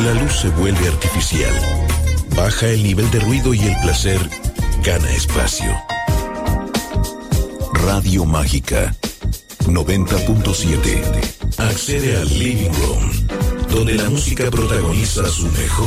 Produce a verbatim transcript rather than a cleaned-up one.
la luz se vuelve artificial, baja el nivel de ruido y el placer gana espacio. Radio Mágica noventa punto siete. Accede al Living Room, donde la música protagoniza su mejor